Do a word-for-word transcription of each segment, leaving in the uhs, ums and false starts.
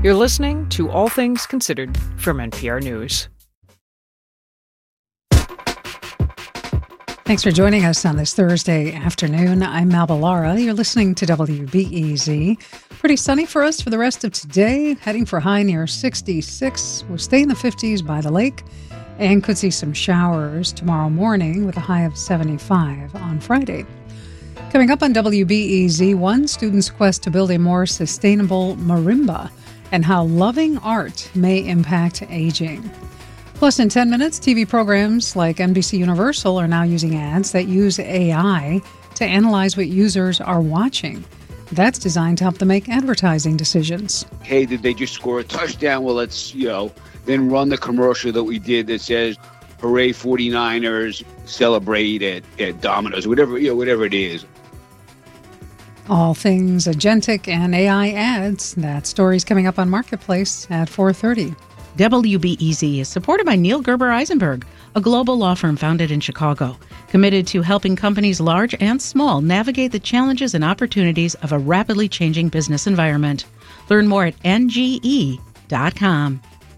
You're listening to All Things Considered from N P R News. Thanks for joining us on this Thursday afternoon. I'm Malva Lara. You're listening to W B E Z. Pretty sunny for us for the rest of today. Heading for high near sixty-six. We'll stay in the fifties by the lake and could see some showers tomorrow morning with a high of seventy-five on Friday. Coming up on W B E Z, one student's quest to build a more sustainable marimba and how loving art may impact aging. Plus, in ten minutes, T V programs like N B C Universal are now using ads that use A I to analyze what users are watching. That's designed to help them make advertising decisions. Hey, did they just score a touchdown? Well, let's, you know, then run the commercial that we did that says, hooray, forty-niners, celebrate at, at Domino's, whatever, you know, whatever it is. All things agentic and A I ads. That story's coming up on Marketplace at four thirty. W B E Z is supported by Neil Gerber Eisenberg, a global law firm founded in Chicago, committed to helping companies large and small navigate the challenges and opportunities of a rapidly changing business environment. Learn more at N G E dot com.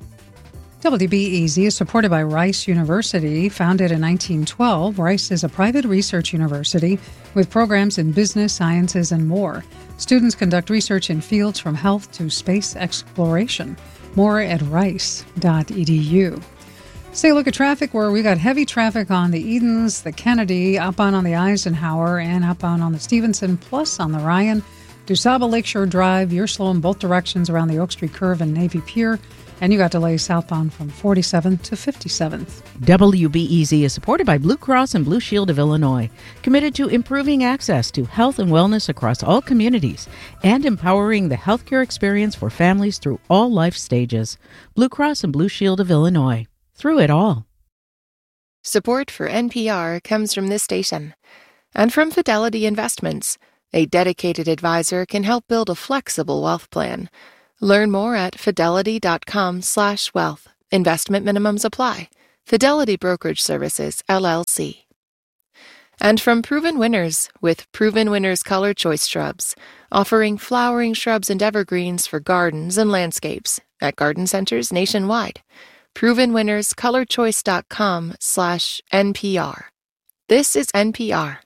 W B E Z is supported by Rice University. Founded in nineteen twelve, Rice is a private research university with programs in business, sciences, and more. Students conduct research in fields from health to space exploration. More at rice dot e d u. Let's take a look at traffic, where we got heavy traffic on the Edens, the Kennedy, upbound on the Eisenhower, and upbound on the Stevenson, plus on the Ryan. DuSable Lakeshore Drive, you're slow in both directions around the Oak Street Curve and Navy Pier. And you got delays southbound from forty-seventh to fifty-seventh. W B E Z is supported by Blue Cross and Blue Shield of Illinois, committed to improving access to health and wellness across all communities and empowering the healthcare experience for families through all life stages. Blue Cross and Blue Shield of Illinois. Through it all. Support for N P R comes from this station and from Fidelity Investments. A dedicated advisor can help build a flexible wealth plan. Learn more at fidelity.com slash wealth. Investment minimums apply. Fidelity Brokerage Services, L L C. And from Proven Winners, with Proven Winners Color Choice Shrubs, offering flowering shrubs and evergreens for gardens and landscapes at garden centers nationwide. Proven Winners Color Choice dot com slash N P R. This is N P R.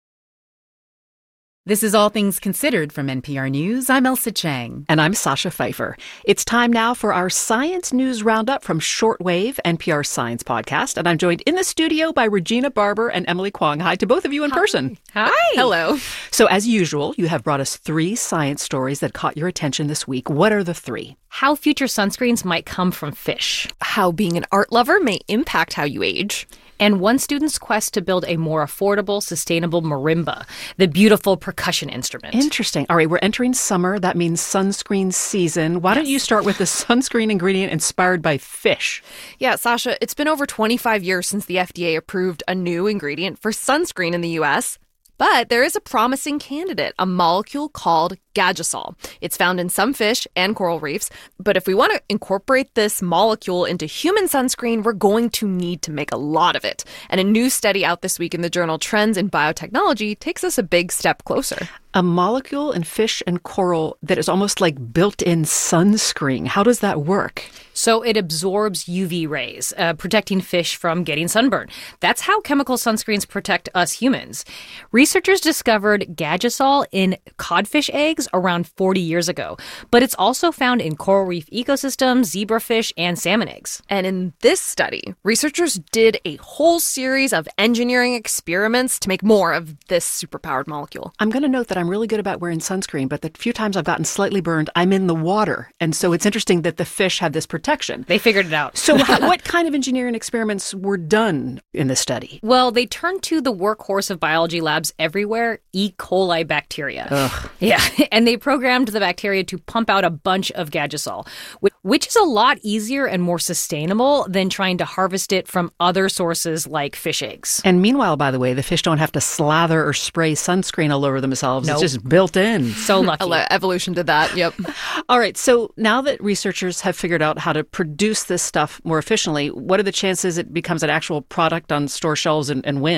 This is All Things Considered from N P R News. I'm Elsa Chang. And I'm Sasha Pfeiffer. It's time now for our Science News Roundup from Shortwave, N P R's science podcast. And I'm joined in the studio by Regina Barber and Emily Kwong. Hi to both of you in Hi. person. Hi. Hello. So as usual, you have brought us three science stories that caught your attention this week. What are the three? How future sunscreens might come from fish. How being an art lover may impact how you age. And one student's quest to build a more affordable, sustainable marimba, the beautiful percussion instrument. Interesting. All right, we're entering summer. That means sunscreen season. Why yes. don't you start with the sunscreen ingredient inspired by fish? Yeah, Sasha, it's been over twenty-five years since the F D A approved a new ingredient for sunscreen in the U S, but there is a promising candidate, a molecule called Gagisol. It's found in some fish and coral reefs, but if we want to incorporate this molecule into human sunscreen, we're going to need to make a lot of it. And a new study out this week in the journal Trends in Biotechnology takes us a big step closer. A molecule in fish and coral that is almost like built-in sunscreen. How does that work? So it absorbs U V rays, uh, protecting fish from getting sunburned. That's how chemical sunscreens protect us humans. Researchers discovered Gagisol in codfish eggs around forty years ago, but it's also found in coral reef ecosystems, zebrafish, and salmon eggs. And in this study, researchers did a whole series of engineering experiments to make more of this superpowered molecule. I'm going to note that I'm really good about wearing sunscreen, but the few times I've gotten slightly burned, I'm in the water. And so it's interesting that the fish have this protection. They figured it out. So what kind of engineering experiments were done in this study? Well, they turned to the workhorse of biology labs everywhere, E. coli bacteria. Ugh. Yeah, and they programmed the bacteria to pump out a bunch of Gagisol, which is a lot easier and more sustainable than trying to harvest it from other sources like fish eggs. And meanwhile, by the way, the fish don't have to slather or spray sunscreen all over themselves. Nope. It's just built in. So lucky. Evolution did that, yep. All right, so now that researchers have figured out how to produce this stuff more efficiently, what are the chances it becomes an actual product on store shelves and, and when?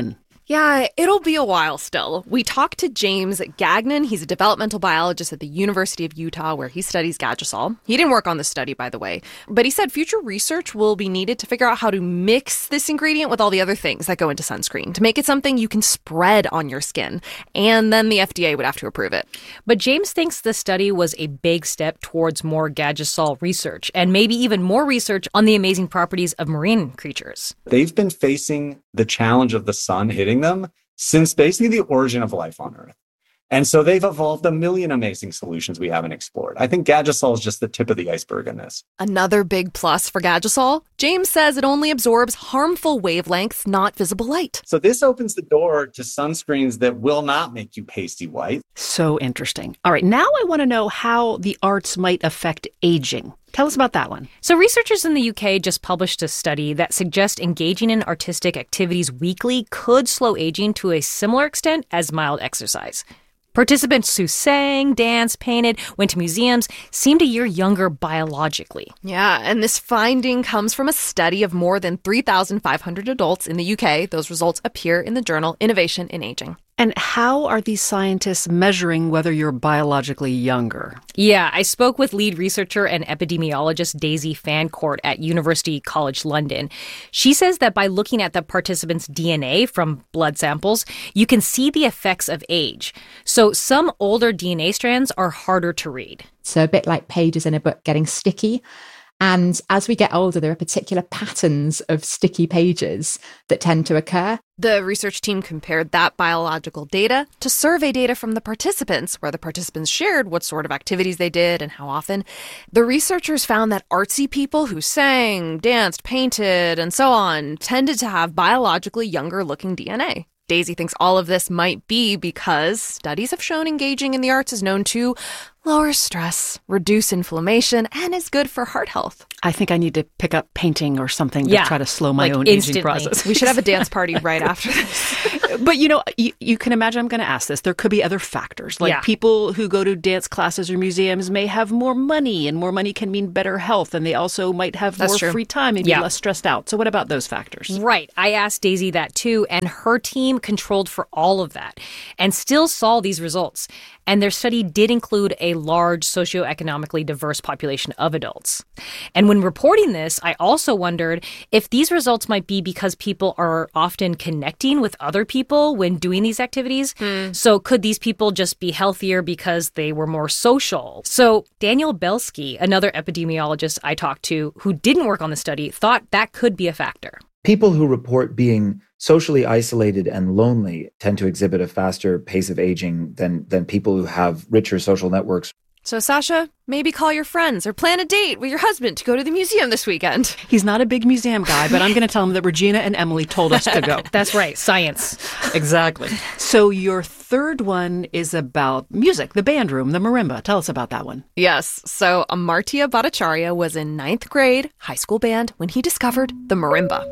Yeah, it'll be a while still. We talked to James Gagnon. He's a developmental biologist at the University of Utah, where he studies Gadusol. He didn't work on this study, by the way, but he said future research will be needed to figure out how to mix this ingredient with all the other things that go into sunscreen to make it something you can spread on your skin. And then the F D A would have to approve it. But James thinks the study was a big step towards more Gadusol research, and maybe even more research on the amazing properties of marine creatures. They've been facing the challenge of the sun hitting them since basically the origin of life on Earth. And so they've evolved a million amazing solutions we haven't explored. I think Gadusol is just the tip of the iceberg in this. Another big plus for Gadusol, James says it only absorbs harmful wavelengths, not visible light. So this opens the door to sunscreens that will not make you pasty white. So interesting. All right, now I want to know how the arts might affect aging. Tell us about that one. So researchers in the U K just published a study that suggests engaging in artistic activities weekly could slow aging to a similar extent as mild exercise. Participants who sang, danced, painted, went to museums seemed a year younger biologically. Yeah, and this finding comes from a study of more than three thousand five hundred adults in the U K. Those results appear in the journal Innovation in Aging. And how are these scientists measuring whether you're biologically younger? Yeah, I spoke with lead researcher and epidemiologist Daisy Fancourt at University College London. She says that by looking at the participants' D N A from blood samples, you can see the effects of age. So some older D N A strands are harder to read. So a bit like pages in a book getting sticky. And as we get older, there are particular patterns of sticky pages that tend to occur. The research team compared that biological data to survey data from the participants, where the participants shared what sort of activities they did and how often. The researchers found that artsy people who sang, danced, painted, and so on tended to have biologically younger looking D N A. Daisy thinks all of this might be because studies have shown engaging in the arts is known to lower stress, reduce inflammation, and is good for heart health. I think I need to pick up painting or something to yeah, try to slow my like own instantly. aging process. We should have a dance party right after this. But, you know, you, you can imagine I'm going to ask this. There could be other factors, like yeah. people who go to dance classes or museums may have more money, and more money can mean better health, and they also might have That's more true. free time and yeah. be less stressed out. So what about those factors? Right. I asked Daisy that too, and her team controlled for all of that and still saw these results. And their study did include a large socioeconomically diverse population of adults. And when reporting this, I also wondered if these results might be because people are often connecting with other people when doing these activities. Mm. So could these people just be healthier because they were more social? So Daniel Belsky, another epidemiologist I talked to who didn't work on the study, thought that could be a factor. People who report being socially isolated and lonely tend to exhibit a faster pace of aging than, than people who have richer social networks. So, Sasha, maybe call your friends or plan a date with your husband to go to the museum this weekend. He's not a big museum guy, but I'm going to tell him that Regina and Emily told us to go. That's right. Science. Exactly. So your third one is about music, the band room, the marimba. Tell us about that one. Yes. So Amartya Bhattacharya was in ninth grade high school band when he discovered the marimba.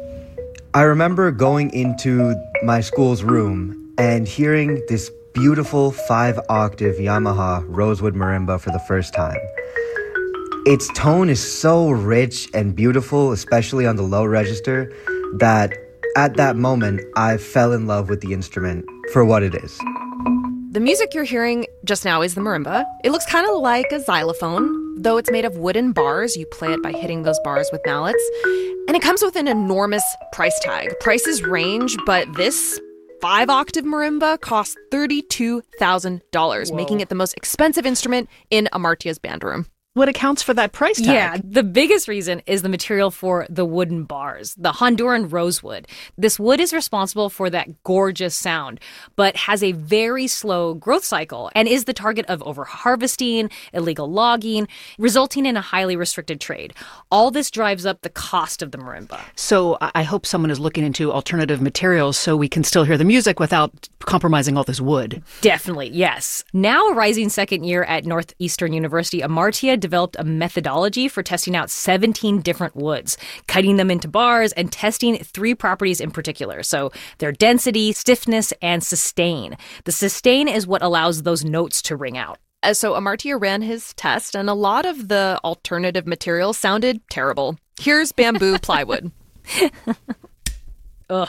I remember going into my school's room and hearing this beautiful five-octave Yamaha Rosewood marimba for the first time. Its tone is so rich and beautiful, especially on the low register, that at that moment, I fell in love with the instrument for what it is. The music you're hearing just now is the marimba. It looks kind of like a xylophone, though it's made of wooden bars. You play it by hitting those bars with mallets. And it comes with an enormous price tag. Prices range, but this five-octave marimba costs thirty-two thousand dollars, making it the most expensive instrument in Amartya's band room. What accounts for that price tag? Yeah, the biggest reason is the material for the wooden bars, the Honduran rosewood. This wood is responsible for that gorgeous sound, but has a very slow growth cycle and is the target of over-harvesting, illegal logging, resulting in a highly restricted trade. All this drives up the cost of the marimba. So I hope someone is looking into alternative materials so we can still hear the music without compromising all this wood. Definitely, yes. Now a rising second year at Northeastern University, Amartya developed a methodology for testing out seventeen different woods, cutting them into bars and testing three properties in particular. So their density, stiffness, and sustain. The sustain is what allows those notes to ring out. Uh, so Amartya ran his test, and a lot of the alternative materials sounded terrible. Here's bamboo plywood. Ugh.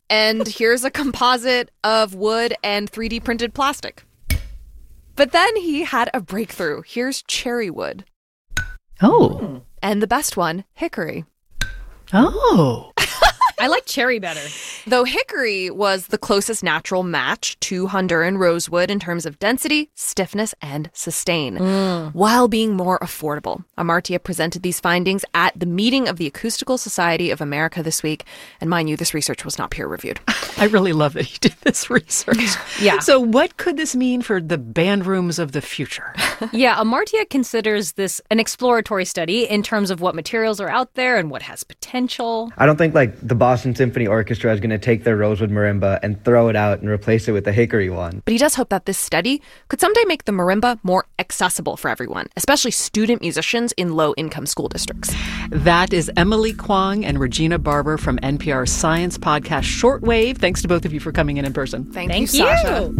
And here's a composite of wood and three D printed plastic. But then he had a breakthrough. Here's cherry wood. Oh. And the best one, hickory. Oh. I like cherry better. Though hickory was the closest natural match to Honduran rosewood in terms of density, stiffness, and sustain, mm. while being more affordable. Amartya presented these findings at the meeting of the Acoustical Society of America this week. And mind you, this research was not peer-reviewed. I really love that he did this research. Yeah. So what could this mean for the band rooms of the future? Yeah, Amartya considers this an exploratory study in terms of what materials are out there and what has potential. I don't think like the Boston Symphony Orchestra is going to take their rosewood marimba and throw it out and replace it with the hickory one. But he does hope that this study could someday make the marimba more accessible for everyone, especially student musicians in low-income school districts. That is Emily Kwong and Regina Barber from N P R's science podcast Shortwave. Thanks to both of you for coming in in person. Thank, Thank you, you, Sasha.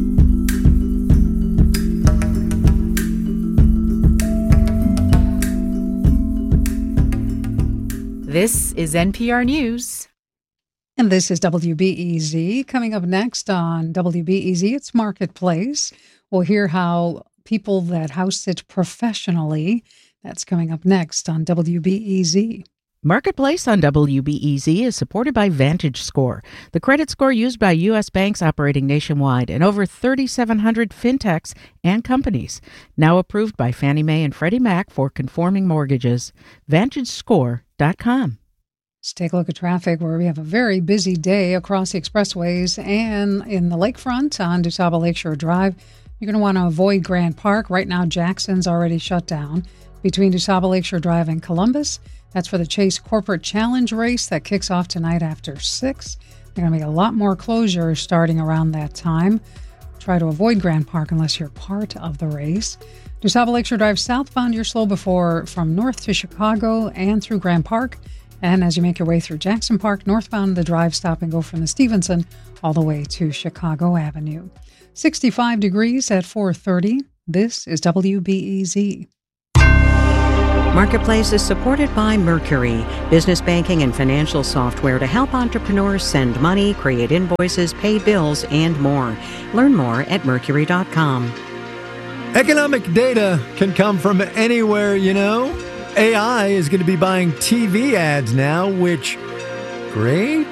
This is N P R News. And this is W B E Z. Coming up next on W B E Z, it's Marketplace. We'll hear how people that house it professionally. That's coming up next on W B E Z. Marketplace on W B E Z is supported by VantageScore, the credit score used by U S banks operating nationwide and over thirty-seven hundred fintechs and companies, now approved by Fannie Mae and Freddie Mac for conforming mortgages. Vantage Score dot com. Let's take a look at traffic where we have a very busy day across the expressways and in the lakefront on DuSable Lakeshore Drive. You're going to want to avoid Grant Park. Right now, Jackson's already shut down between DuSable Lakeshore Drive and Columbus. That's for the Chase Corporate Challenge race that kicks off tonight after six. There are going to be a lot more closures starting around that time. Try to avoid Grant Park unless you're part of the race. DuSable Lakeshore Drive southbound, you're slow before from north to Chicago and through Grant Park. And as you make your way through Jackson Park, northbound, the drive stop and go from the Stevenson all the way to Chicago Avenue. sixty-five degrees at four thirty. This is W B E Z. Marketplace is supported by Mercury, business banking and financial software to help entrepreneurs send money, create invoices, pay bills, and more. Learn more at mercury dot com. Economic data can come from anywhere, you know. A I is going to be buying T V ads now, which, great.